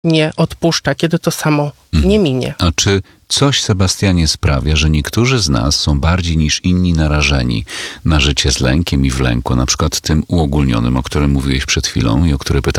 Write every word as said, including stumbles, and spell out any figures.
nie odpuszcza, kiedy to samo Mhm. nie minie. A czy coś, Sebastianie, sprawia, że niektórzy z nas są bardziej niż inni narażeni na życie z lękiem i w lęku, na przykład tym uogólnionym, o którym mówiłeś przed chwilą i o który pytałem